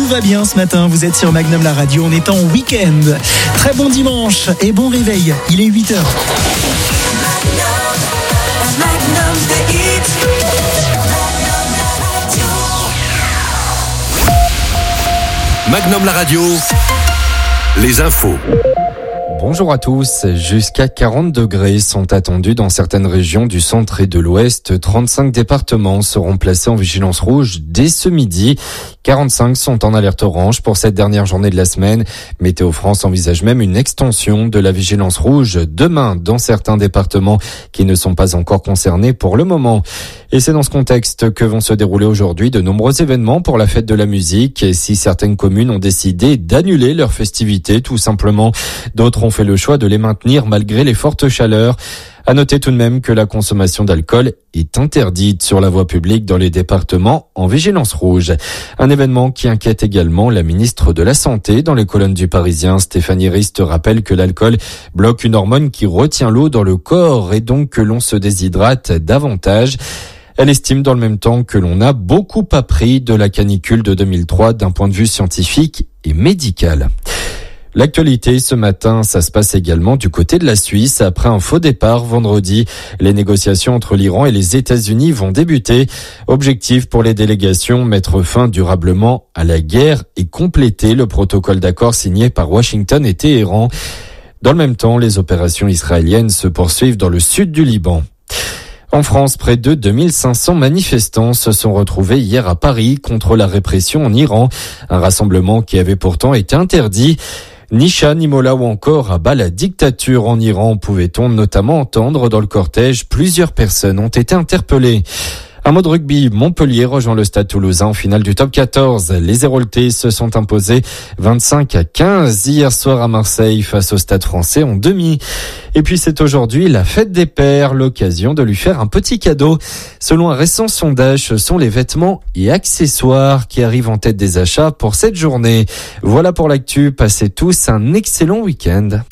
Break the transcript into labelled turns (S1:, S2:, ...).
S1: va bien ce matin, vous êtes sur Magnum la radio, on est en week-end. Très bon dimanche et bon réveil, il est 8h.
S2: Magnum la radio, les infos.
S3: Bonjour à tous. Jusqu'à 40 degrés sont attendus dans certaines régions du centre et de l'ouest. 35 départements seront placés en vigilance rouge dès ce midi. 45 sont en alerte orange pour cette dernière journée de la semaine. Météo France envisage même une extension de la vigilance rouge demain dans certains départements qui ne sont pas encore concernés pour le moment. Et c'est dans ce contexte que vont se dérouler aujourd'hui de nombreux événements pour la fête de la musique. Et si certaines communes ont décidé d'annuler leurs festivités, tout simplement, d'autres ont fait le choix de les maintenir malgré les fortes chaleurs. À noter tout de même que la consommation d'alcool est interdite sur la voie publique dans les départements en vigilance rouge. Un événement qui inquiète également la ministre de la Santé. Dans les colonnes du Parisien, Stéphanie Rist rappelle que l'alcool bloque une hormone qui retient l'eau dans le corps et donc que l'on se déshydrate davantage. Elle estime dans le même temps que l'on a beaucoup appris de la canicule de 2003 d'un point de vue scientifique et médical. L'actualité ce matin, ça se passe également du côté de la Suisse. Après un faux départ vendredi, les négociations entre l'Iran et les États-Unis vont débuter. Objectif pour les délégations, mettre fin durablement à la guerre et compléter le protocole d'accord signé par Washington et Téhéran. Dans le même temps, les opérations israéliennes se poursuivent dans le sud du Liban. En France, près de 2500 manifestants se sont retrouvés hier à Paris contre la répression en Iran. Un rassemblement qui avait pourtant été interdit. Ni chat, ni mollah ou encore à bas la dictature en Iran, pouvait-on notamment entendre dans le cortège. Plusieurs personnes ont été interpellées. Un mot de rugby, Montpellier rejoint le Stade Toulousain en finale du top 14. Les Héroltais se sont imposés 25-15 hier soir à Marseille face au Stade Français en demi. Et puis c'est aujourd'hui la fête des pères, l'occasion de lui faire un petit cadeau. Selon un récent sondage, ce sont les vêtements et accessoires qui arrivent en tête des achats pour cette journée. Voilà pour l'actu, passez tous un excellent week-end.